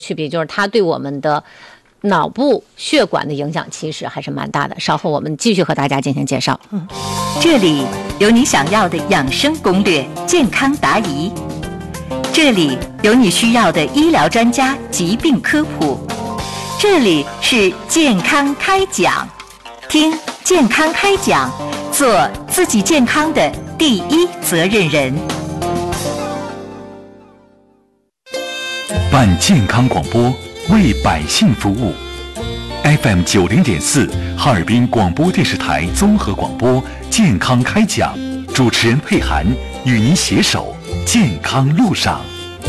区别就是它对我们的脑部血管的影响其实还是蛮大的。稍后我们继续和大家进行介绍。 这里有你想要的养生攻略、健康答疑，这里有你需要的医疗专家、疾病科普，这里是健康开讲。听健康开讲，做自己健康的第一责任人。 办健康广播，为百姓服务。FM 90.4，哈尔滨广播电视台综合广播健康开讲，主持人佩涵与您携手健康路上。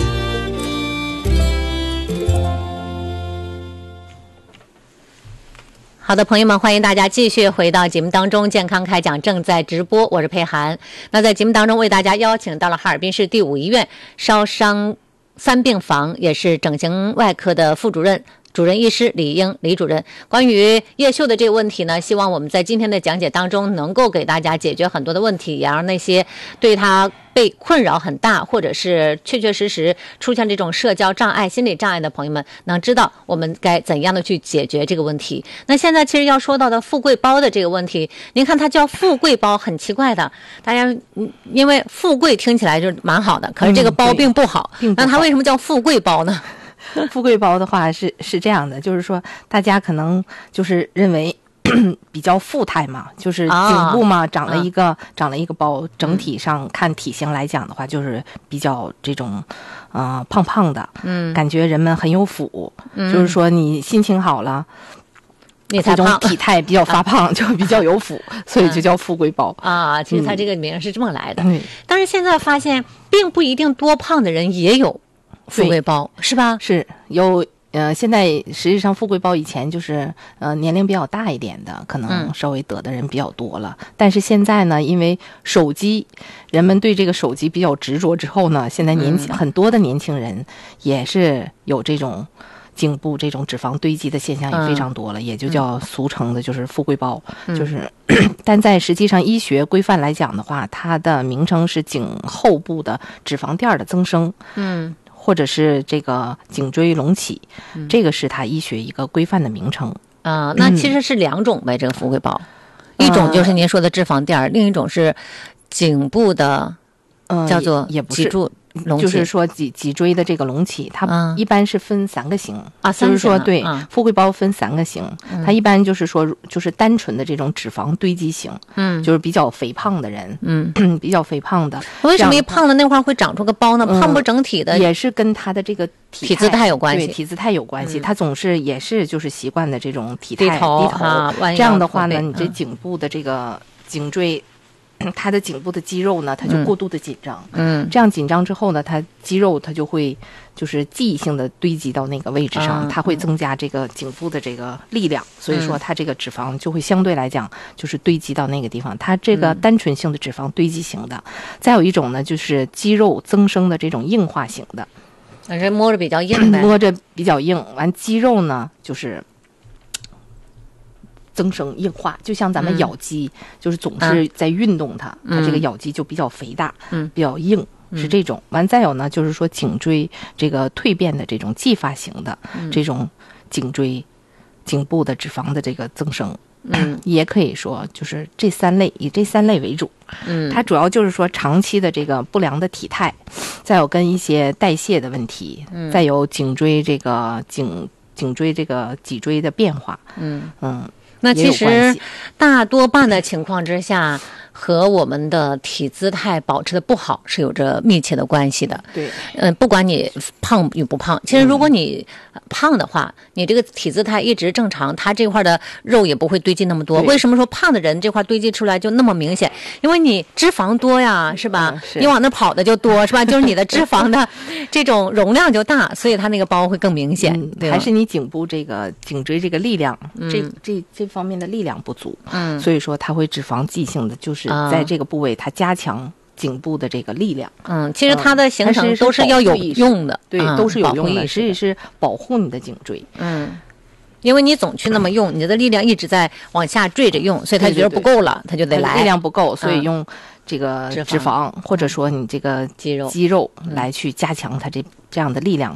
好的，朋友们，欢迎大家继续回到节目当中，健康开讲正在直播，我是佩涵。那在节目当中为大家邀请到了哈尔滨市第5医院烧伤3病房，也是整形外科的副主任医师李英李主任。关于叶锈的这个问题呢，希望我们在今天的讲解当中能够给大家解决很多的问题，也让那些对他被困扰很大，或者是确确实实出现这种社交障碍、心理障碍的朋友们，能知道我们该怎样的去解决这个问题。那现在其实要说到的富贵包的这个问题，您看它叫富贵包，很奇怪的，大家因为富贵听起来就蛮好的，可是这个包并不好，那它为什么叫富贵包呢？ 富贵包的话是这样的，就是说大家可能就是认为比较富态嘛，就是颈部嘛，长了一个包，整体上看体型来讲的话，就是比较这种胖胖的，感觉人们很有福，就是说你心情好了， 你才胖， 这种体态比较发胖就比较有福，所以就叫富贵包啊。其实它这个名是这么来的，但是现在发现并不一定多胖的人也有富贵包，是吧？是有。现在实际上富贵包以前就是年龄比较大一点的，可能稍微得的人比较多了。但是现在呢，因为手机，人们对这个手机比较执着之后呢，现在很多的年轻人也是有这种颈部这种脂肪堆积的现象也非常多了，也就叫俗称的就是富贵包，就是但在实际上医学规范来讲的话，它的名称是颈后部的脂肪垫的增生，或者是这个颈椎隆起，这个是它医学一个规范的名称啊。那其实是2种呗，这个富贵包，一种就是您说的脂肪垫，另一种是颈部的，叫做脊柱隆起， 就是说脊椎的这个隆起，它一般是分3个型啊， 就是说对，富贵包分3个型，它一般就是说就是单纯的这种脂肪堆积型，就是比较肥胖的人，比较肥胖的。 为什么一胖的那块会长出个包呢？胖不整体的， 也是跟他的这个体姿态有关系， 对，体姿态有关系。他总是也是就是习惯的这种体态低头， 这样的话呢，你这颈部的这个颈椎。它的颈部的肌肉呢，它就过度的紧张，这样紧张之后呢，它肌肉它就会就是记忆性的堆积到那个位置上，它会增加这个颈部的这个力量，所以说它这个脂肪就会相对来讲就是堆积到那个地方。它这个单纯性的脂肪堆积型的，再有一种呢就是肌肉增生的这种硬化型的， 这摸着比较硬呗， 摸着比较硬，完肌肉呢就是增生硬化，就像咱们咬肌，就是总是在运动它，它这个咬肌就比较肥大，比较硬，是这种。完再有呢，就是说颈椎这个蜕变的这种继发型的这种颈部的脂肪的这个增生，也可以说就是这3类，以这3类为主。它主要就是说长期的这个不良的体态，再有跟一些代谢的问题，再有颈椎这个颈椎这个脊椎的变化， 那其实大多半的情况之下，和我们的体姿态保持的不好是有着密切的关系的。 对， 不管你胖与不胖，其实如果你胖的话，你这个体姿态一直正常，它这块的肉也不会堆积那么多。为什么说胖的人这块堆积出来就那么明显？因为你脂肪多呀，是吧？你往那跑的就多，是吧？就是你的脂肪的这种容量就大，所以它那个包会更明显。 还是你颈部这个颈椎这个力量，这方面的力量不足，所以说它会脂肪记性的，就是在这个部位它加强颈部的这个力量。 其实它的形成都是要有用的， 对，都是有用的，实际是保护你的颈椎。 因为你总去那么用，你的力量一直在往下坠着用，所以他觉得不够了，他就得来。 力量不够，所以用这个脂肪，或者说你这个肌肉来去加强它这样的力量。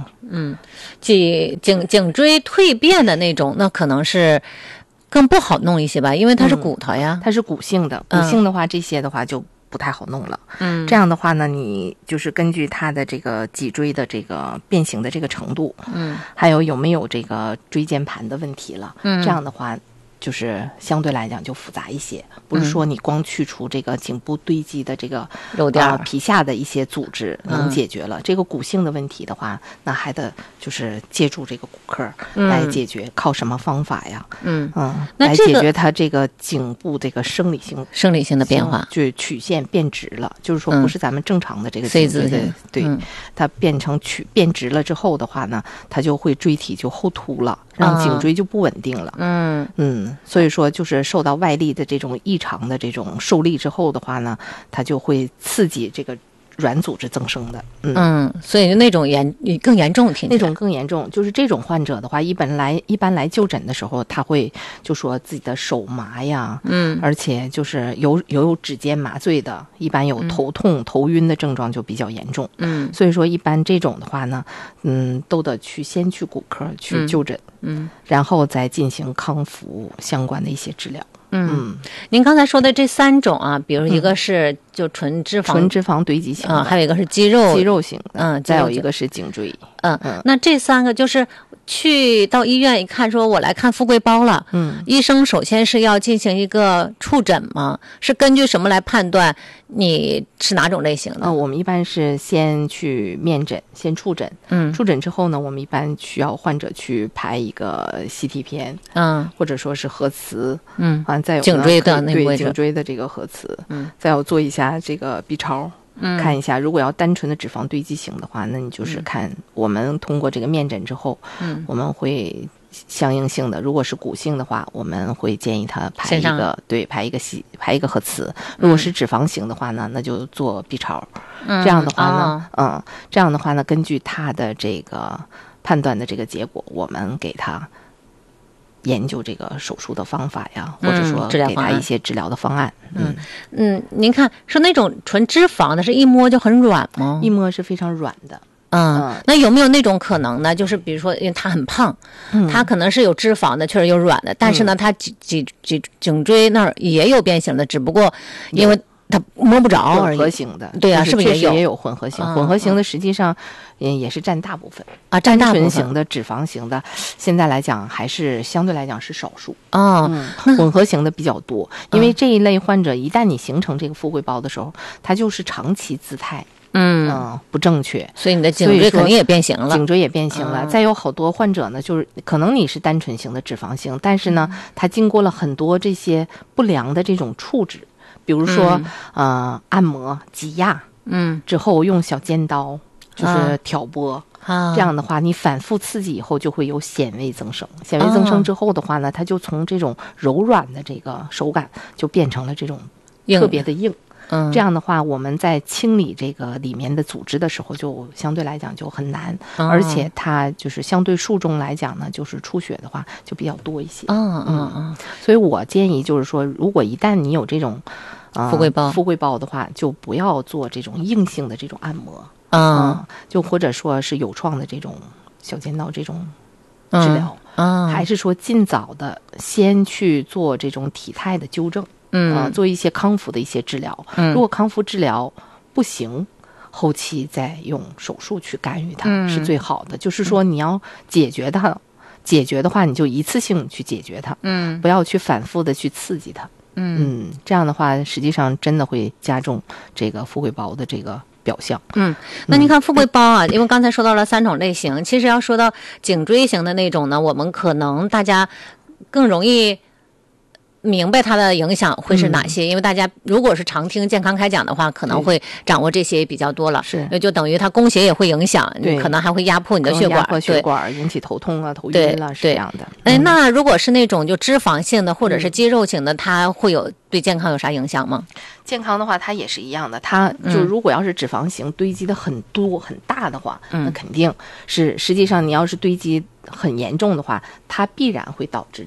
颈椎蜕变的那种，那可能是更不好弄一些吧，因为它是骨头呀， 它是骨性的，骨性的话，这些的话就不太好弄了。这样的话呢，你就是根据它的这个脊椎的这个变形的这个程度，还有没有这个椎间盘的问题了，这样的话就是相对来讲就复杂一些，不是说你光去除这个颈部堆积的这个肉垫皮下的一些组织能解决了。这个骨性的问题的话，那还得就是借助这个骨科来解决，靠什么方法呀？ 那来解决它这个颈部这个生理性的变化， 就曲线变直了，就是说不是咱们正常的这个颈椎的，对，它变成变直了之后的话呢，它就会椎体就后凸了，让颈椎就不稳定了。所以说就是受到外力的这种异常的这种受力之后的话呢，它就会刺激这个软组织增生的。 所以那种更严重， 那种更严重，就是这种患者的话，一般来就诊的时候，他会就说自己的手麻呀，而且就是有指尖麻醉的，一般有头痛、头晕的症状就比较严重。所以说一般这种的话呢，都得先去骨科去就诊，然后再进行康复相关的一些治疗。 您刚才说的这3种啊，比如一个是就纯脂肪堆积型的， 还有一个是肌肉型的，再有一个是颈椎。 那这3个就是去到医院一看，说我来看富贵包了，医生首先是要进行一个触诊吗？是根据什么来判断你是哪种类型的？ 我们一般是先去面诊，先触诊，触诊之后呢，我们一般需要患者去拍一个 CT 片，或者说是核磁，再有颈椎的那个位置， 颈椎的这个核磁，再有做一下这个 B 超。看一下，如果要单纯的脂肪堆积型的话，那你就是看我们通过这个面诊之后，我们会相应性的，如果是骨性的话，我们会建议他拍一个核磁；如果是脂肪型的话呢，那就做 B 超。这样的话呢，根据他的这个判断的这个结果，我们给他研究这个手术的方法呀，或者说给他一些治疗的方案。 您看说那种纯脂肪的，是一摸就很软吗？ 一摸是非常软的。 那有没有那种可能呢？就是比如说，因为他很胖，他可能是有脂肪的，确实有软的，但是呢，他颈椎那儿也有变形的，只不过因为它摸不着而已。 混合型的， 对啊，是不是也有混合型？混合型的实际上也是占大部分啊，占大部分。 单纯型的、脂肪型的，现在来讲还是相对来讲是少数混合型的比较多。因为这一类患者，一旦你形成这个富贵包的时候，它就是长期姿态不正确， 所以你的颈椎肯定也变形了。 颈椎也变形了。再有好多患者呢，就是可能你是单纯型的脂肪型，但是呢，它经过了很多这些不良的这种处置。比如说，按摩、挤压，之后用小尖刀就是挑拨，这样的话，你反复刺激以后，就会有显微增生。显微增生之后的话呢，它就从这种柔软的这个手感，就变成了这种特别的硬。这样的话，我们在清理这个里面的组织的时候，就相对来讲就很难，而且它就是相对术中来讲呢，就是出血的话就比较多一些。所以我建议就是说，如果一旦你有这种富贵包的话，就不要做这种硬性的这种按摩，就或者说是有创的这种小尖刀这种治疗，还是说尽早的先去做这种体态的纠正。做一些康复的一些治疗。如果康复治疗不行，后期再用手术去干预它是最好的。就是说你要解决它，解决的话你就一次性去解决它，不要去反复的去刺激它。这样的话实际上真的会加重这个富贵包的这个表象。 那您看富贵包啊，因为刚才说到了3种类型，其实要说到颈椎型的那种呢，我们可能大家更容易明白它的影响会是哪些，因为大家如果是常听健康开讲的话，可能会掌握这些比较多了。 是， 就等于它供血也会影响，你可能还会压迫你的血管， 压迫血管引起头痛啊、头晕啊，是这样的。 那如果是那种就脂肪性的或者是肌肉型的，它会有对健康有啥影响吗？ 健康的话，它也是一样的。它就如果要是脂肪型堆积的很多很大的话，那肯定是实际上你要是堆积很严重的话，它必然会导致这个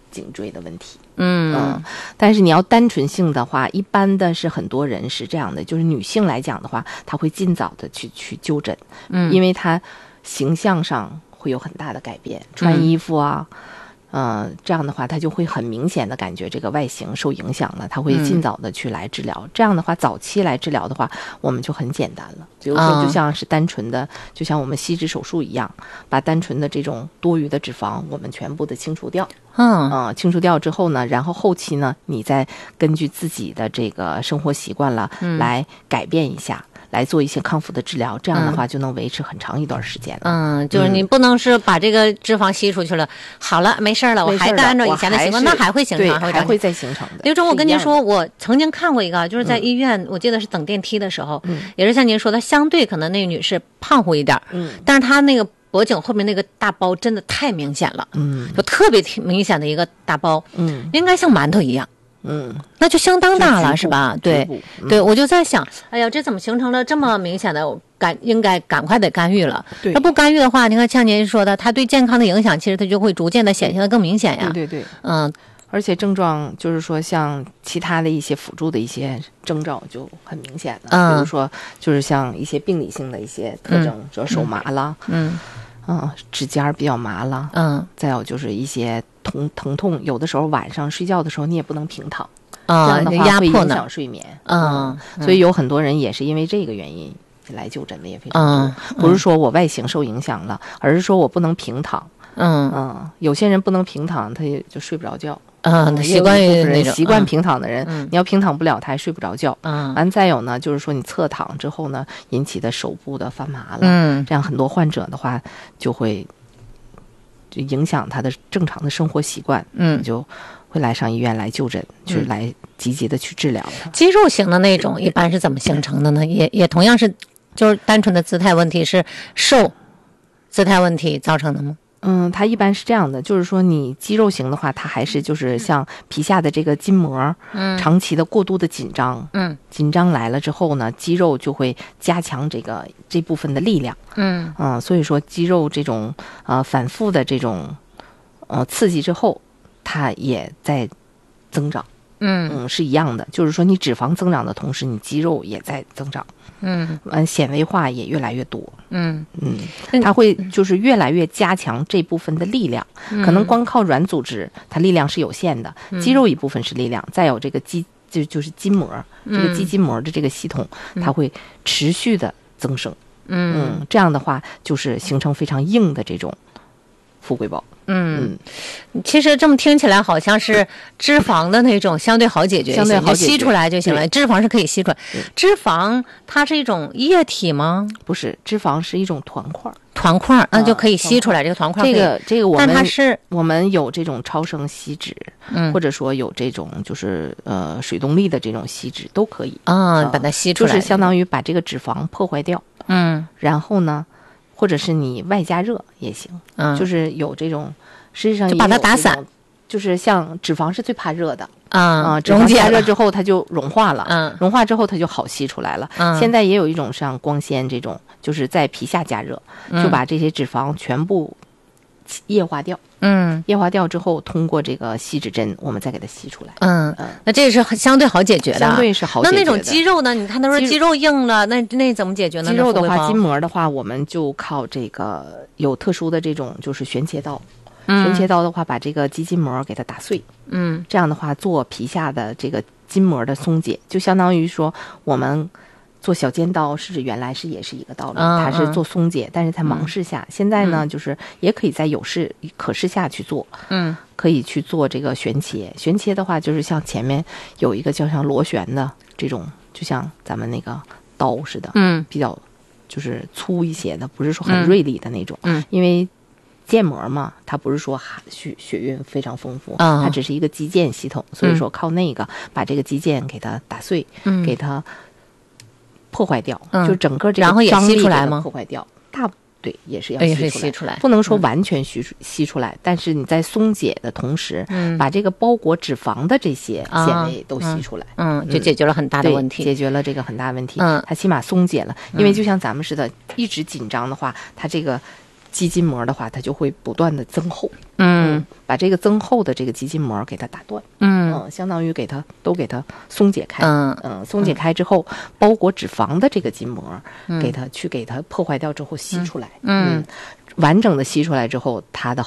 颈椎的问题。但是你要单纯性的话，一般的是很多人是这样的，就是女性来讲的话，她会尽早的去就诊，因为她形象上会有很大的改变，穿衣服啊。这样的话，他就会很明显的感觉这个外形受影响了，他会尽早的去来治疗。这样的话，早期来治疗的话，我们就很简单了。比如说，就像是单纯的，就像我们吸脂手术一样，把单纯的这种多余的脂肪，我们全部的清除掉。清除掉之后呢，然后后期呢，你再根据自己的这个生活习惯了，来改变一下。来做一些康复的治疗，这样的话就能维持很长一段时间了。 就是你不能是把这个脂肪吸出去了，好了，没事了，我还按照以前的习惯，那还会形成， 还会再形成的。 刘总，我跟您说，我曾经看过一个，就是在医院，我记得是等电梯的时候，也是像您说的，相对可能那个女士胖乎一点，但是她那个脖颈后面那个大包真的太明显了，就特别明显的一个大包，应该像馒头一样。那就相当大了，是吧？对，我就在想，哎呀，这怎么形成了这么明显的应该赶快得干预了。它不干预的话，你看像您说的，它对健康的影响，其实它就会逐渐的显现的更明显呀。 对，而且症状就是说，像其他的一些辅助的一些征兆就很明显了。比如说，就是像一些病理性的一些特征，比如手麻了，指尖比较麻了，再有就是一些疼痛，有的时候晚上睡觉的时候你也不能平躺，这样的话会影响睡眠，所以有很多人也是因为这个原因来就诊的也非常多，不是说我外形受影响了，而是说我不能平躺，有些人不能平躺，他也就睡不着觉。 习惯于那种习惯平躺的人，你要平躺不了，他还睡不着觉。完再有呢，就是说你侧躺之后呢，引起的手部的发麻了，这样很多患者的话就会就影响他的正常的生活习惯，就会来上医院来就诊，去来积极的去治疗它。 肌肉型的那种一般是怎么形成的呢？也同样是就是单纯的姿态问题，是瘦姿态问题造成的吗？ 它一般是这样的，就是说你肌肉型的话，它还是就是像皮下的这个筋膜，长期的过度的紧张，紧张来了之后呢，肌肉就会加强这部分的力量，所以说肌肉这种反复的这种刺激之后，它也在增长，是一样的，就是说你脂肪增长的同时，你肌肉也在增长。显微化也越来越多，它会就是越来越加强这部分的力量，可能光靠软组织它力量是有限的，肌肉一部分是力量，再有这个就是筋膜，这个肌筋膜的这个系统，它会持续的增生，这样的话就是形成非常硬的这种富贵包。 其实这么听起来好像是脂肪的那种相对好解决，就吸出来就行了。脂肪是可以吸出来，脂肪它是一种液体吗？ 不是，脂肪是一种团块， 那就可以吸出来。这个团块这个我们有这种超声吸脂，或者说有这种就是水动力的这种吸脂都可以把它吸出来， 就是相当于把这个脂肪破坏掉，然后呢。或者是你外加热也行，就是有这种，实际上就把它打散， 就是像脂肪是最怕热的脂肪加热之后它就融化了，融化之后它就好吸出来了。现在也有一种像光纤这种，就是在皮下加热，就把这些脂肪全部液化掉。液化掉之后，通过这个吸脂针，我们再给它吸出来。 那这是相对好解决的， 相对是好解决的。 那种肌肉呢？你看他说肌肉硬了，那怎么解决呢？ 肌肉的话，筋膜的话，我们就靠这个有特殊的这种就是旋切刀。旋切刀的话，把这个肌筋膜给它打碎。这样的话做皮下的这个筋膜的松解，就相当于说我们。做小尖刀是原来也是一个道理，它是做松解，但是在盲视下，现在呢就是也可以在有视可视下去做，可以去做这个旋切。旋切的话，就是像前面有一个叫像螺旋的这种，就像咱们那个刀似的，比较就是粗一些的，不是说很锐利的那种，因为腱膜嘛，它不是说血运非常丰富，它只是一个肌腱系统，所以说靠那个把这个肌腱给它打碎，给它。破坏掉，就整个这个张力给它破坏掉，对，也是要吸出来，不能说完全吸出来，但是你在松解的同时，把这个包裹脂肪的这些纤维都吸出来， 就解决了很大的问题， 解决了这个很大问题，它起码松解了，因为就像咱们似的，一直紧张的话，它这个肌筋膜的话，它就会不断的增厚。把这个增厚的这个肌筋膜给它打断。相当于给它松解开。松解开之后，包裹脂肪的这个筋膜，给它破坏掉之后吸出来。完整的吸出来之后，它的